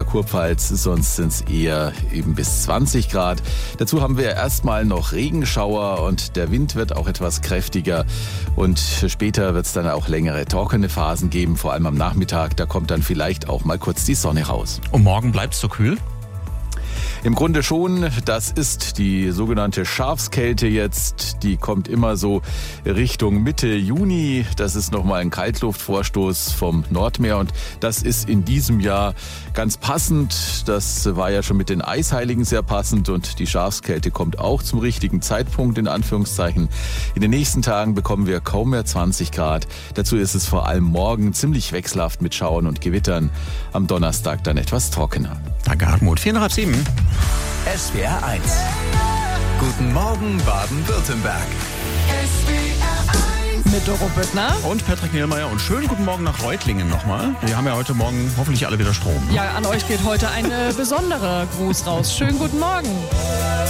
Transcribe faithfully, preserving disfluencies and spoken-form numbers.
Kurpfalz, sonst sind es eher eben bis zwanzig Grad. Dazu haben wir erstmal noch Regenschauer und der Wind wird auch etwas kräftiger und später wird es dann auch längere trockene Phasen geben, vor allem am Nachmittag, da kommt dann vielleicht auch mal kurz die Sonne raus. Und morgen bleibt es so kühl? Im Grunde schon, das ist die sogenannte Schafskälte jetzt, die kommt immer so Richtung Mitte Juni. Das ist nochmal ein Kaltluftvorstoß vom Nordmeer und das ist in diesem Jahr ganz passend. Das war ja schon mit den Eisheiligen sehr passend und die Schafskälte kommt auch zum richtigen Zeitpunkt in Anführungszeichen. In den nächsten Tagen bekommen wir kaum mehr zwanzig Grad. Dazu ist es vor allem morgen ziemlich wechselhaft mit Schauern und Gewittern. Am Donnerstag dann etwas trockener. Danke, Hartmut. vier nach sieben. S W R eins. Guten Morgen, Baden-Württemberg. Mit Doro Büttner. Und Patrick Nielmeier. Und schönen guten Morgen nach Reutlingen nochmal. Wir haben ja heute Morgen hoffentlich alle wieder Strom. Ja, an euch geht heute ein äh, besonderer Gruß raus. Schönen guten Morgen.